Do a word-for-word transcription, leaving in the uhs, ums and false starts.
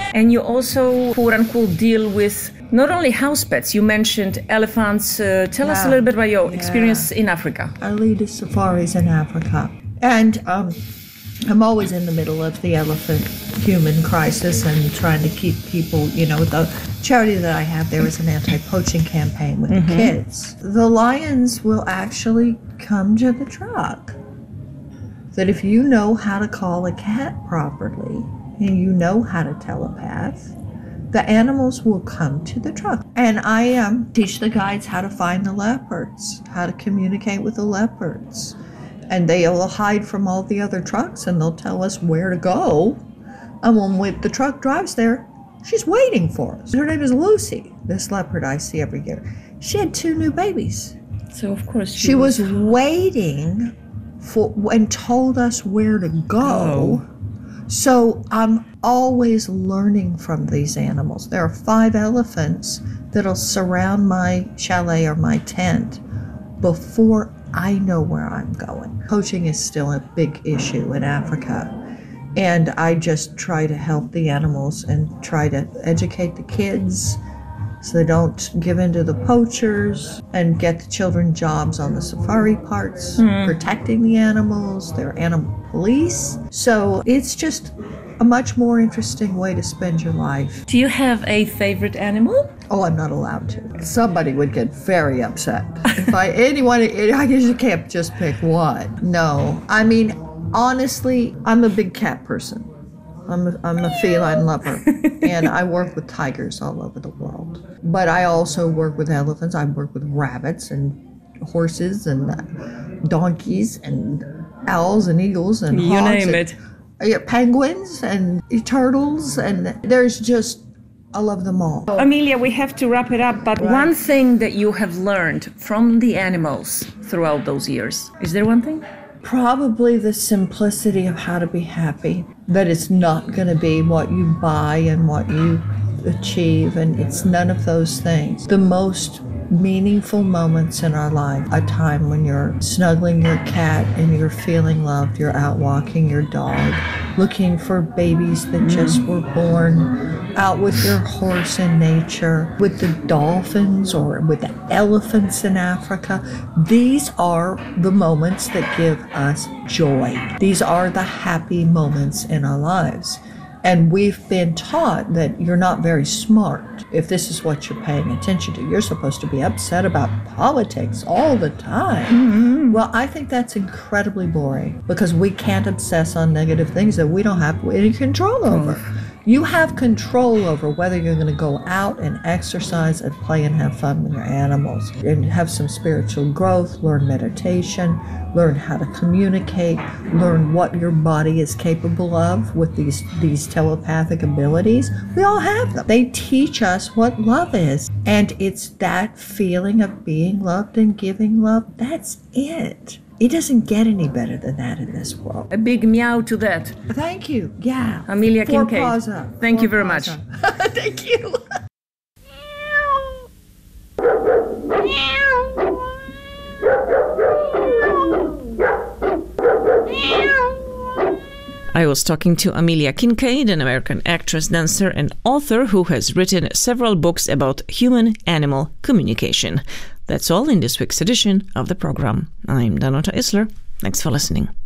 And you also, quote unquote, deal with not only house pets, you mentioned elephants. Uh, tell yeah. us a little bit about your yeah. experience in Africa. I lead safaris in Africa. And um, I'm always in the middle of the elephant-human crisis and trying to keep people, you know, the charity that I have there is an anti-poaching campaign with mm-hmm. the kids. The lions will actually come to the truck. That if you know how to call a cat properly, and you know how to telepath, the animals will come to the truck. And I um, teach the guides how to find the leopards, how to communicate with the leopards. And they will hide from all the other trucks and they'll tell us where to go. And when we, the truck drives there, she's waiting for us. Her name is Lucy, this leopard I see every year. She had two new babies. So of course she, she was, was waiting for and told us where to go. Oh. So I'm always learning from these animals. There are five elephants that'll surround my chalet or my tent before I know where I'm going. Poaching is still a big issue in Africa. And I just try to help the animals and try to educate the kids so they don't give in to the poachers and get the children jobs on the safari parks, mm. protecting the animals. They're animal police. So it's just a much more interesting way to spend your life. Do you have a favorite animal? Oh, I'm not allowed to. Somebody would get very upset. If I, anyone, I just can't just pick one. No, I mean, honestly, I'm a big cat person. I'm a, I'm a feline lover, and I work with tigers all over the world. But I also work with elephants. I work with rabbits and horses and uh, donkeys and owls and eagles and you hawks name and, it. Uh, penguins and turtles, and there's just, I love them all. Amelia, we have to wrap it up, but right. one thing that you have learned from the animals throughout those years, is there one thing? Probably the simplicity of how to be happy, that it's not going to be what you buy and what you achieve, and it's none of those things. The most meaningful moments in our life, a time when you're snuggling your cat and you're feeling loved, you're out walking your dog, looking for babies that mm. just were born, out with your horse in nature, with the dolphins or with the elephants in Africa. These are the moments that give us joy. These are the happy moments in our lives. And we've been taught that you're not very smart if this is what you're paying attention to. You're supposed to be upset about politics all the time. Mm-hmm. Well, I think that's incredibly boring because we can't obsess on negative things that we don't have any control over. Mm. You have control over whether you're going to go out and exercise and play and have fun with your animals and have some spiritual growth, learn meditation, learn how to communicate, learn what your body is capable of with these, these telepathic abilities. We all have them. They teach us what love is. And it's that feeling of being loved and giving love. That's it. It doesn't get any better than that in this world. A big meow to that. Thank you. Yeah. Amelia Four Kincaid. paws up. Thank Four you very paws much. Up. Thank you. I was talking to Amelia Kincaid, an American actress, dancer, and author who has written several books about human-animal communication. That's all in this week's edition of the program. I'm Danuta Isler. Thanks for listening.